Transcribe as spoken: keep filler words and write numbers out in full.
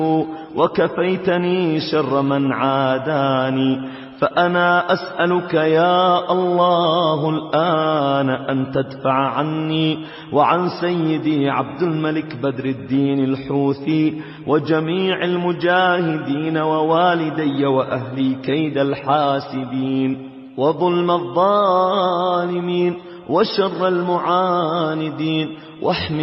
وكفيتني شر من عاداني. فأنا أسألك يا الله الآن أن تدفع عني وعن سيدي عبد الملك بدر الدين الحوثي وجميع المجاهدين ووالدي وأهلي كيد الحاسدين وظلم الظالمين وشر المعاندين، واحمي